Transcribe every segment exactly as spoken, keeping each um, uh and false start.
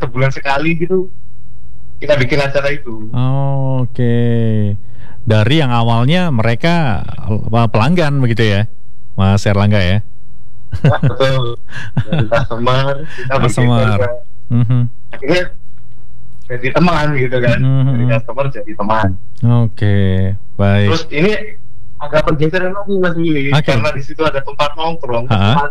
sebulan sekali gitu kita bikin acara itu. Oh, oke. Okay. Dari yang awalnya mereka pelanggan begitu ya, Mas Erlangga ya? Nah, betul. Dari customer kita bikin Customer. Mm-hmm. Akhirnya jadi teman gitu kan. Mm-hmm. Dari customer jadi teman. Oke, okay, baik. Terus ini agak pergeseran lagi Mas Willy, okay. Karena di situ ada tempat nongkrong.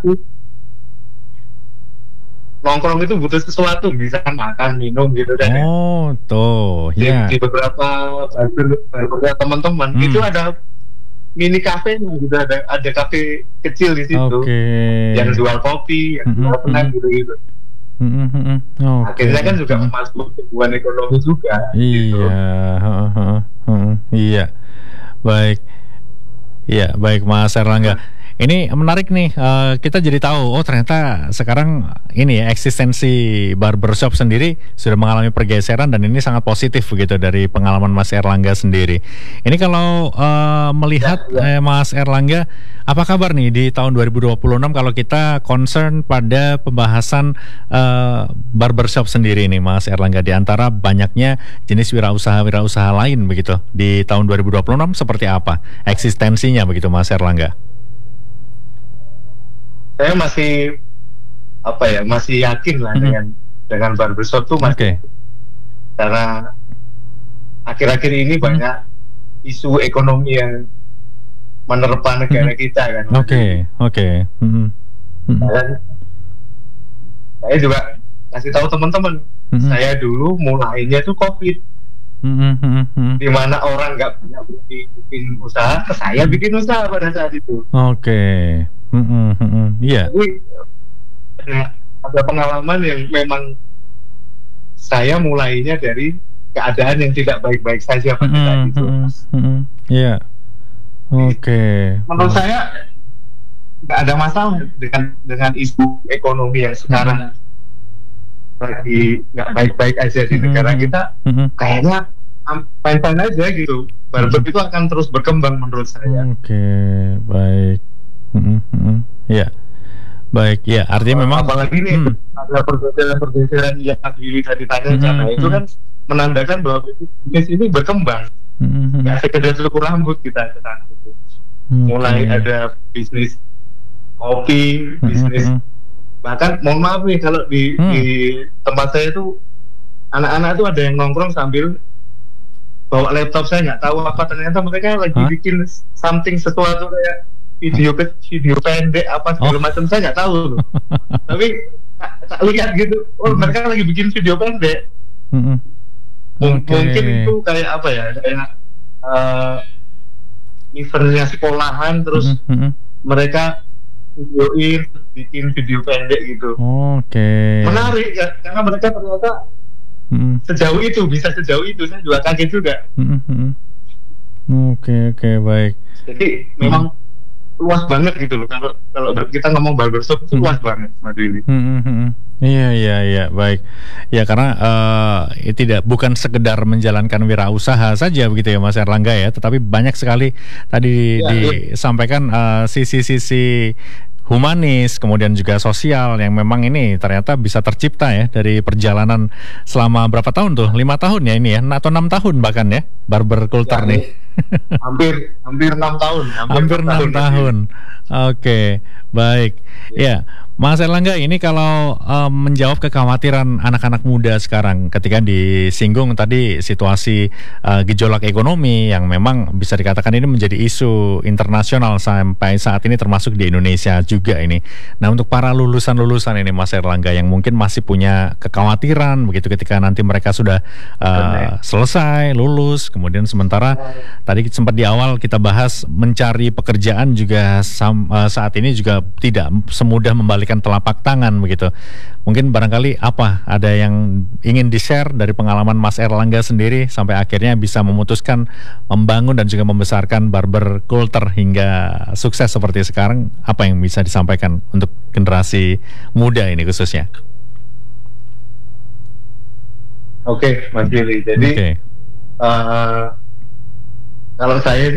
Nongkrong itu butuh sesuatu, bisa makan, minum gitu kan. Oh, tuh, di, ya. Di beberapa beberapa teman-teman hmm. itu ada mini cafe gitu, ada ada kafe kecil di situ. Okay. Yang jual kopi, yang mm-hmm. jual penan gitu-gitu. Mm-hmm. Okay. Akhirnya kan juga mm-hmm. masuk hubungan ekonomi juga. Iya, gitu. uh, uh, uh, iya, baik, iya, baik Mas Erlangga. Ini menarik nih, uh, kita jadi tahu, oh ternyata sekarang ini ya eksistensi barbershop sendiri sudah mengalami pergeseran dan ini sangat positif begitu dari pengalaman Mas Erlangga sendiri. Ini kalau uh, melihat ya, ya. Eh, Mas Erlangga, apa kabar nih di tahun dua ribu dua puluh enam kalau kita concern pada pembahasan uh, barbershop sendiri nih Mas Erlangga, di antara banyaknya jenis wirausaha-wirausaha lain begitu di tahun dua ribu dua puluh enam seperti apa eksistensinya begitu Mas Erlangga? Saya masih apa ya masih yakin lah mm-hmm. dengan dengan barbershop tuh masih, okay. Karena akhir-akhir ini mm-hmm. banyak isu ekonomi yang menerpa negara mm-hmm. kita kan. Oke okay. oke. Okay. Mm-hmm. Mm-hmm. Dan saya juga kasih tahu teman-teman, mm-hmm. saya dulu mulainya tuh COVID, mm-hmm. di mana orang nggak punya bikin usaha, saya bikin usaha pada saat itu. Oke. Okay. Hmm, hmm, iya. Jadi ada, ada pengalaman yang memang saya mulainya dari keadaan yang tidak baik-baik saja pada hmm, saat itu. Hmm, hmm, iya. Oke. Okay. Menurut oh. saya nggak ada masalah dengan dengan isu ekonomi yang sekarang hmm. lagi nggak baik-baik aja di hmm, negara kita. Hmm. Kayaknya fine-fine aja gitu. Barber hmm. itu akan terus berkembang menurut saya. Oke, okay, baik. Mm-hmm. Ya, baik. Ya, artinya oh, memang. Apalagi nih hmm. ada pergeseran-pergeseran yang Willy tadi tanya, mm-hmm. karena itu kan menandakan bahwa bisnis ini berkembang. Mm-hmm. Nggak sekedar cukur rambut kita sekarang itu. Okay. Mulai ada bisnis kopi, bisnis. Mm-hmm. Bahkan, mohon maaf nih kalau di, mm. di tempat saya itu anak-anak itu ada yang nongkrong sambil bawa laptop, saya nggak tahu apa, ternyata mereka lagi huh? bikin something sesuatu kayak video video pendek apa segala oh. macam, saya nggak tahu tapi tak lihat gitu, oh mm-hmm. mereka lagi bikin video pendek. Mm-hmm. M- okay. Mungkin itu kayak apa ya, kayak uh, eventnya sekolahan terus mm-hmm. mereka videoin bikin video pendek gitu. Oke. Okay. Menarik ya, karena mereka ternyata mm-hmm. sejauh itu, bisa sejauh itu, saya juga kaget juga. Mm-hmm. Oke okay, oke okay, baik. Jadi memang mm-hmm. luas banget gitu loh, kalau kalau kita ngomong barbershop itu hmm. luas banget Mas Willy. Hmm, hmm, hmm. Iya iya iya baik. Ya karena uh, ya, tidak bukan sekedar menjalankan wirausaha saja begitu ya Mas Erlangga ya, tetapi banyak sekali tadi ya, disampaikan uh, sisi-sisi humanis, kemudian juga sosial yang memang ini ternyata bisa tercipta ya dari perjalanan selama berapa tahun tuh? lima tahun ya ini ya, atau enam tahun bahkan ya, barber culture ya, nih. hampir hampir enam tahun. Hampir enam tahun. Oke, okay, baik. Ya, Mas Erlangga, ini kalau um, menjawab kekhawatiran anak-anak muda sekarang ketika disinggung tadi situasi uh, gejolak ekonomi yang memang bisa dikatakan ini menjadi isu internasional sampai saat ini termasuk di Indonesia juga ini. Nah, untuk para lulusan-lulusan ini Mas Erlangga yang mungkin masih punya kekhawatiran begitu ketika nanti mereka sudah uh, selesai lulus, kemudian sementara tadi sempat di awal kita bahas mencari pekerjaan juga sam, uh, saat ini juga tidak semudah membalikan telapak tangan begitu. Mungkin barangkali apa ada yang ingin di-share dari pengalaman Mas Erlangga sendiri sampai akhirnya bisa memutuskan membangun dan juga membesarkan barber culture hingga sukses seperti sekarang, apa yang bisa disampaikan untuk generasi muda ini khususnya? Oke, Mas Willy. Jadi okay. uh, kalau saya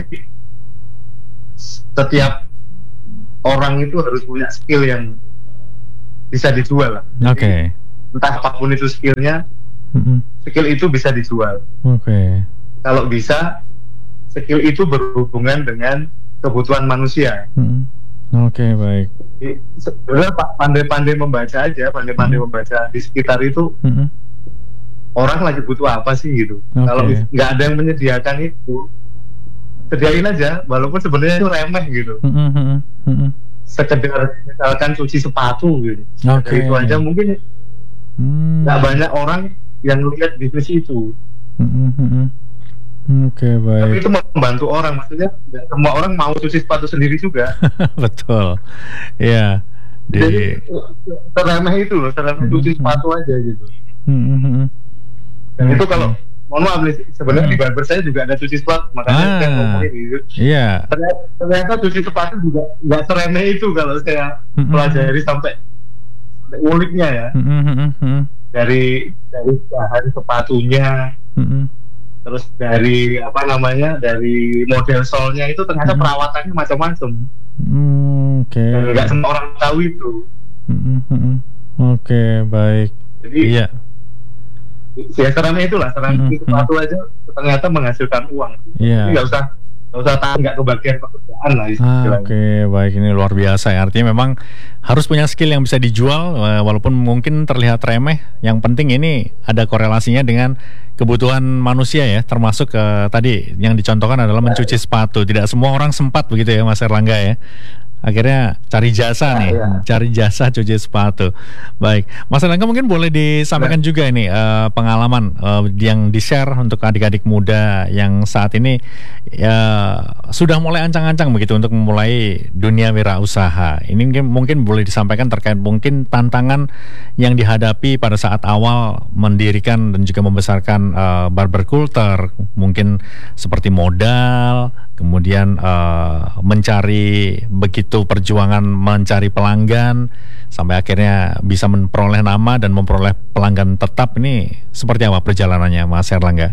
setiap orang itu harus punya skill yang bisa dijual lah. Oke. Okay. entah apapun itu skillnya, mm-hmm. skill itu bisa dijual. Oke. Okay. Kalau bisa, skill itu berhubungan dengan kebutuhan manusia. Mm-hmm. Oke, okay, baik. Sebenarnya pandai-pandai membaca aja, pandai-pandai mm-hmm. membaca di sekitar itu, mm-hmm. orang lagi butuh apa sih gitu. Okay. Kalau nggak ada yang menyediakan itu, sediain aja, walaupun sebenarnya itu remeh gitu. Mm-hmm. Mm-hmm. Sekedar misalkan cuci sepatu gitu. Okay. Itu aja mungkin nggak hmm. banyak orang yang lihat bisnis itu. Hmm. Oke, okay, baik. Tapi itu membantu orang, maksudnya nggak semua orang mau cuci sepatu sendiri juga. Betul. Iya. Yeah. Di... Jadi teremeh itu loh, teremeh hmm. cuci sepatu aja gitu. Hmm. Dan okay. itu kalau mohon maaf sebenarnya hmm. di barber saya juga ada cuci sepatu, makanya ah, saya ngomongin gitu. Iya. Ternyata, ternyata cuci sepatu juga nggak seremeh itu kalau saya hmm. pelajari sampai uliknya ya. Hmm. Dari dari bahan sepatunya, hmm. terus dari apa namanya, dari model solnya itu ternyata hmm. perawatannya macam-macam. Hmm, Oke. Okay. Nggak semua orang tahu itu. Hmm. Oke, okay, baik. Jadi iya. Ya seremeh itulah, seremeh mm-hmm. sepatu aja ternyata menghasilkan uang. Iya. Nggak usah, nggak usah tahu, nggak kebagian pekerjaan lah. Ah, Oke, okay. Baik, ini luar biasa ya. Artinya memang harus punya skill yang bisa dijual, walaupun mungkin terlihat remeh. Yang penting ini ada korelasinya dengan kebutuhan manusia ya, termasuk uh, tadi yang dicontohkan adalah mencuci sepatu. Tidak semua orang sempat begitu ya, Mas Erlangga ya. Akhirnya cari jasa nih, ya, ya. cari jasa cuci sepatu. Baik, Mas Erlangga mungkin boleh disampaikan ya. juga ini uh, pengalaman uh, yang di-share untuk adik-adik muda yang saat ini uh, sudah mulai ancang-ancang begitu untuk memulai dunia wirausaha. Ini mungkin, mungkin boleh disampaikan terkait mungkin tantangan yang dihadapi pada saat awal mendirikan dan juga membesarkan uh, barber culture, mungkin seperti modal, kemudian uh, mencari begitu perjuangan mencari pelanggan sampai akhirnya bisa memperoleh nama dan memperoleh pelanggan tetap. Ini seperti apa perjalanannya, Mas Erlangga?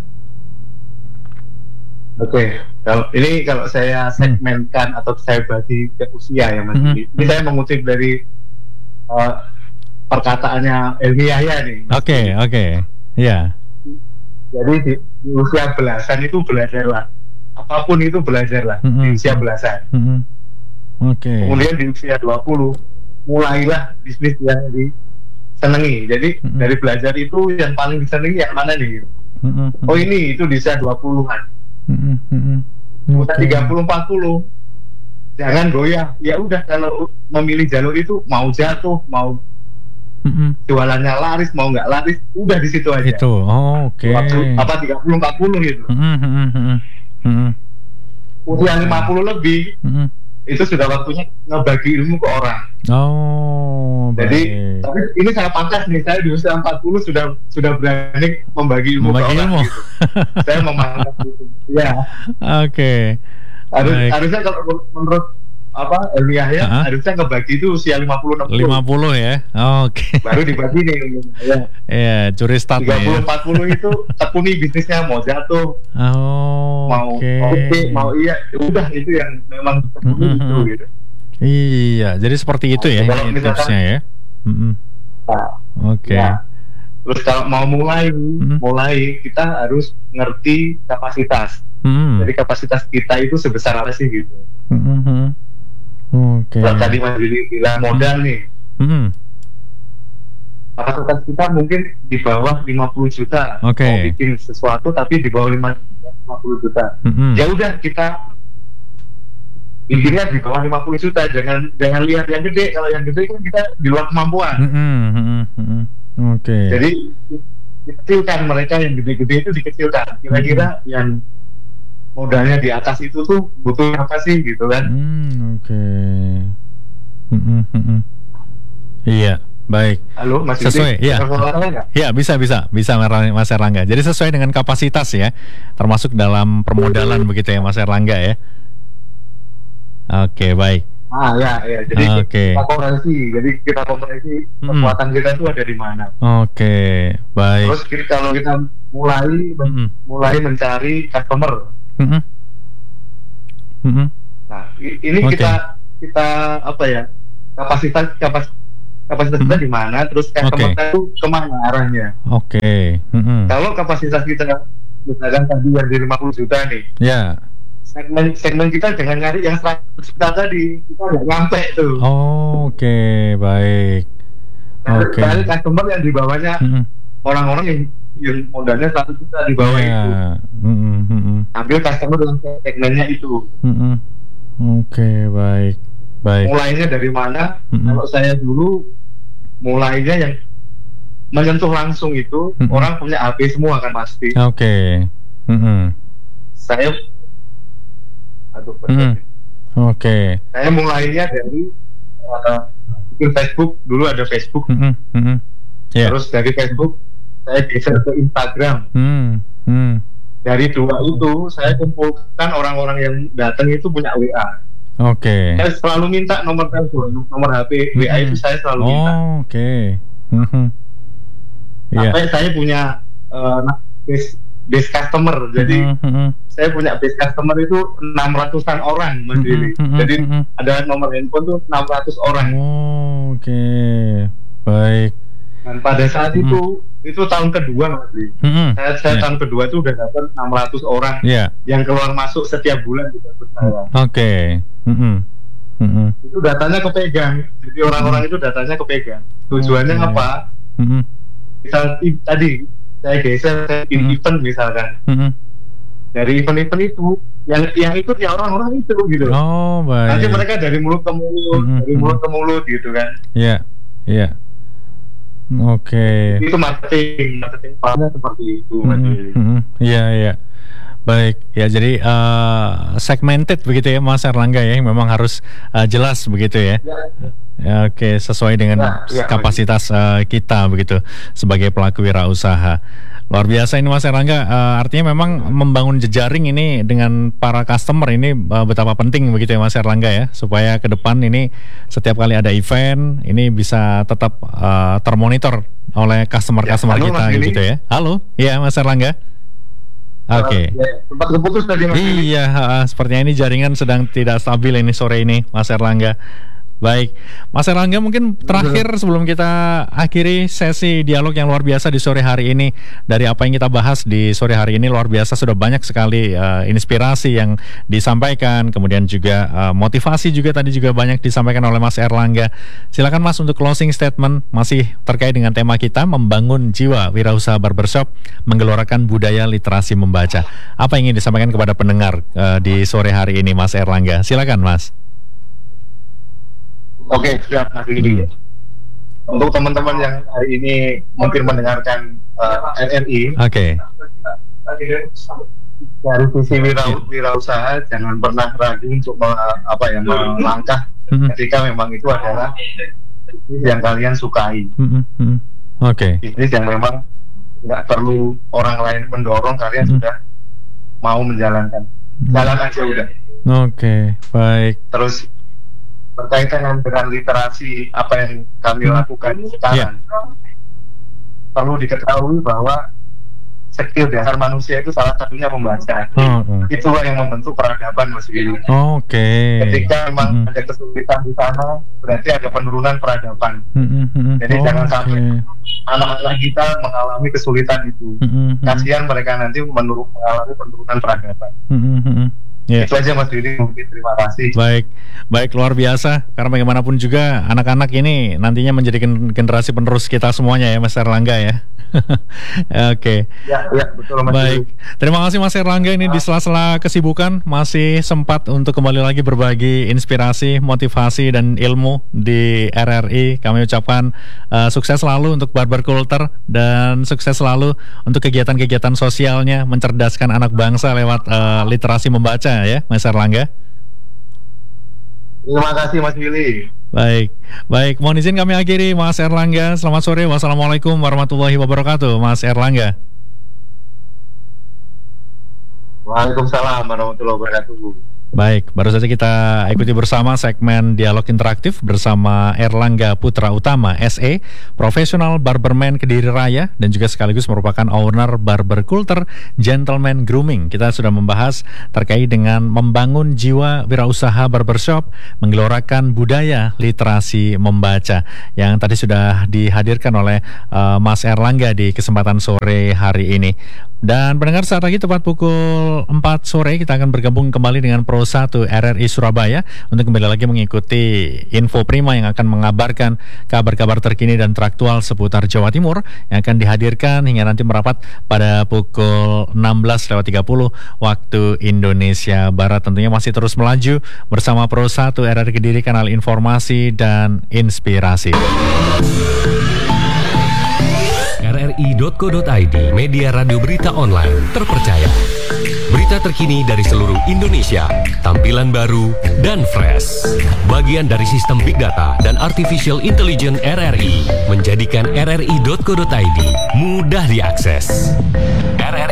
Oke, okay. Kalau ini kalau saya segmenkan hmm. atau saya bagi ke usia ya Mas. Hmm. Ini saya mengutip dari uh, perkataannya Helmi Yahya nih. Oke, okay, oke. Okay. Ya. Yeah. Jadi di, di usia belasan itu belajarlah. Apapun itu belajarlah hmm. di usia belasan. Hmm. Oke. Okay. Kemudian di usia dua puluh mulailah bisnis yang disenangi. Jadi mm-hmm. dari belajar itu yang paling disenangi yang mana nih? Mm-hmm. Oh ini itu di usia dua puluhan. Mm-hmm. Usia okay. tiga puluh empat puluh jangan goyah. Ya udah, kalau memilih jalur itu mau jatuh, mau mm-hmm. jualannya laris, mau nggak laris, udah di situ aja. Itu. Oh, oke. Okay. Apa tiga puluh empat puluh gitu. Mm-hmm. Mm-hmm. Usia lima puluh lebih. Mm-hmm. Itu sudah waktunya ngebagi ilmu ke orang. Oh, jadi baik. Tapi ini saya pantas nih, saya di usia empat puluh sudah sudah berani membagi ilmu membagi ke ilmu. orang gitu. Saya memandang itu. Ya. Oke. Okay. Harus, harusnya kalau menurut apa Helmi Yahya uh-huh. harusnya ngebagi itu usia lima puluh enam puluh. lima puluh ya. Oke. Okay. Baru dibagi nih. Ya. Iya, curi start tiga puluh empat puluh itu tekuni bisnisnya, mau jatuh. Oh. Mau okay. oke, okay, mau iya, udah itu yang memang tekuni mm-hmm. itu gitu. Iya, jadi seperti itu nah, ya ini tipsnya ya. Mm-hmm. Nah, oke. Okay. Ya. Terus kalau mau mulai, mm-hmm. mulai kita harus ngerti kapasitas. Mm-hmm. Jadi kapasitas kita itu sebesar apa sih gitu. Mm-hmm. Oke. Okay. Kalau tadi Mas Billy bilang modal nih, hmm. kapasitas kita mungkin di bawah lima puluh juta. Oke. Okay. Mau bikin sesuatu tapi di bawah lima puluh juta. Hmm. Ya udah kita bikinnya di bawah lima puluh juta. Jangan jangan lihat yang gede. Kalau yang gede kan kita di luar kemampuan. Hmm. Hmm. Hmm. Oke. Okay. Jadi dikecilkan, mereka yang gede-gede itu dikecilkan. Kira-kira hmm. yang modalnya di atas itu tuh butuh apa sih gitu kan? Hmm, Oke. Okay. Hmm, hmm, hmm. Iya, baik. Halo, Mas sesuai, Yudi, ya. Iya, bisa, bisa, bisa Mas Erlangga. Jadi sesuai dengan kapasitas ya, termasuk dalam permodalan begitu ya, Mas Erlangga ya. Oke, okay, baik. Ah ya, ya. Jadi okay. kita kompresi, jadi kita kompresi hmm. kekuatan kita itu ada di mana. Oke, okay, baik. Terus kita, kalau kita mulai hmm. mulai mencari customer. Mm-hmm. Mm-hmm. Nah, ini okay. kita kita apa ya kapasitas kapas, kapasitas kita di mana, terus customer Oke. kita itu kemana arahnya. Oke. Mm-mm. Kalau kapasitas kita misalkan tadi yang di lima puluh juta nih, Ya. segmen segmen kita dengan nyari yang seratus juta tadi kita nggak nyampe tuh. Oh, oke, baik. Oke. Cari customer yang di bawahnya Mm-mm. orang-orang yang yang modalnya seratus juta di bawah Ya. itu. Mm-mm, mm-mm. Ambil customer yang segmennya itu. Mm-mm. Oke, baik. Baik. Mulainya dari mana? Mm-mm. Kalau saya dulu mulainya yang menyentuh langsung itu Mm-mm. orang punya H P semua kan pasti. Oke. Mm-mm. Saya aduh Mm-mm. Oke. saya mulainya dari uh, bikin Facebook, dulu ada Facebook. Mm-mm. Mm-mm. Ya. Terus dari Facebook saya geser ke Instagram. Mm. Mm. Dari dua itu saya kumpulkan orang-orang yang datang itu punya W A. Oke. Saya selalu minta nomor telepon, nomor H P, W A Mm-mm. itu saya selalu minta. Oh, oke. Mhm. Iya. Sampai saya punya uh, base, base customer. Jadi Mhm. saya punya base customer itu enam ratusan orang, Mas Willy. Mhm. Jadi Mhm. ada nomor handphone tuh enam ratus orang. Oh, oke. Baik. Dan pada saat Mhm. itu itu tahun kedua, Mas Willy. Mhm. Saya, saya Ya. tahun kedua itu udah dapat enam ratus orang Ya. yang keluar masuk setiap bulan di website saya. Oke. Mhm. Mhm. Itu datanya kepegang. Jadi orang-orang itu datanya kepegang. Tujuannya Oke. apa? Mhm. Misal i- tadi saya geser saya bikin Mhm. event misalkan. Mhm. Dari event-event itu yang yang ikut ya orang-orang itu gitu. Oh, baik. Nanti mereka dari mulut ke mulut, Mhm. dari mulut ke mulut gitu kan. Ya. Ya. Oke. Itu marketing, marketing partnya seperti itu. Mas Mhm. Willy. Mhm. Iya, iya. Baik, ya jadi uh, segmented begitu ya Mas Erlangga ya, memang harus uh, jelas begitu ya. Ya, Ya, oke, sesuai dengan Ya, ya, kapasitas uh, kita begitu sebagai pelaku wirausaha. Luar biasa ini Mas Erlangga, uh, artinya memang membangun jejaring ini dengan para customer ini uh, betapa penting begitu ya Mas Erlangga ya, supaya ke depan ini setiap kali ada event ini bisa tetap uh, termonitor oleh customer-customer Ya, halo, kita Mas Willy. gitu ya. Halo, iya Mas Erlangga. Oke. Ya, sempat keputus tadi Mas Willy. Iya, uh, sepertinya ini jaringan sedang tidak stabil ini sore ini, Mas Erlangga. Baik, Mas Erlangga mungkin terakhir sebelum kita akhiri sesi dialog yang luar biasa di sore hari ini, dari apa yang kita bahas di sore hari ini luar biasa, sudah banyak sekali uh, inspirasi yang disampaikan, kemudian juga uh, motivasi juga tadi juga banyak disampaikan oleh Mas Erlangga. Silakan Mas untuk closing statement masih terkait dengan tema kita, membangun jiwa wirausaha barbershop, menggelorakan budaya literasi membaca. Apa yang ingin disampaikan kepada pendengar uh, di sore hari ini Mas Erlangga? Silakan Mas. Oke, siap Mas Willy. Untuk teman-teman yang hari ini mungkin mendengarkan uh, N N I, Oke. dari sisi wira, wirausaha jangan pernah ragu untuk me- apa ya melangkah Mhm. ketika memang itu adalah bisnis yang kalian sukai, Mhm, mhm. Oke. bisnis yang memang nggak perlu orang lain mendorong, kalian Mhm. sudah mau menjalankan, jalan aja udah. Oke, baik. Terus berkaitan dengan literasi apa yang kami Hmm. lakukan sekarang, perlu diketahui bahwa skill dasar manusia itu salah satunya membaca. Oh, oh. Itulah yang membentuk peradaban, Mas Willy. Oke. Ketika memang Mhm. ada kesulitan di sana, berarti ada penurunan peradaban. Mhm, mhm. Jadi jangan Oke. sampai anak-anak kita mengalami kesulitan itu. Mhm, mhm. Kasihan mereka nanti menurut mengalami penurunan peradaban. Mhm, mhm. Ya. Itu aja Mas Willy, mungkin terima kasih. Baik, baik luar biasa. Karena bagaimanapun juga anak-anak ini nantinya menjadi gen- generasi penerus kita semuanya ya, Mas Erlangga ya. Oke, Ya, ya betul Mas baik. Willy. Terima kasih Mas Erlangga ini di sela-sela kesibukan masih sempat untuk kembali lagi berbagi inspirasi, motivasi dan ilmu di R R I. Kami ucapkan uh, sukses selalu untuk Barber Culture dan sukses selalu untuk kegiatan-kegiatan sosialnya mencerdaskan anak bangsa lewat uh, literasi membaca ya, Mas Erlangga. Terima kasih Mas Willy. Baik, baik. Mohon izin kami akhiri, Mas Erlangga. Selamat sore. Wassalamualaikum warahmatullahi wabarakatuh, Mas Erlangga. Waalaikumsalam warahmatullahi wabarakatuh. Baik, baru saja kita ikuti bersama segmen Dialog Interaktif bersama Erlangga Putra Utama, S E, profesional barberman Kediri Raya dan juga sekaligus merupakan owner Barber Culture Gentleman Grooming. Kita sudah membahas terkait dengan membangun jiwa wirausaha barbershop, menggelorakan budaya literasi membaca yang tadi sudah dihadirkan oleh uh, Mas Erlangga di kesempatan sore hari ini. Dan pendengar, saat lagi tepat pukul empat sore kita akan bergabung kembali dengan Pro satu R R I Surabaya untuk kembali lagi mengikuti Info Prima yang akan mengabarkan kabar-kabar terkini dan teraktual seputar Jawa Timur yang akan dihadirkan hingga nanti merapat pada pukul enam belas lewat tiga puluh waktu Indonesia Barat. Tentunya masih terus melaju bersama Pro satu R R I Kediri, kanal informasi dan inspirasi. R R I titik co titik i d, media radio berita online terpercaya. Berita terkini dari seluruh Indonesia, tampilan baru dan fresh. Bagian dari sistem Big Data dan Artificial Intelligence R R I menjadikan R R I titik co titik i d mudah diakses. R R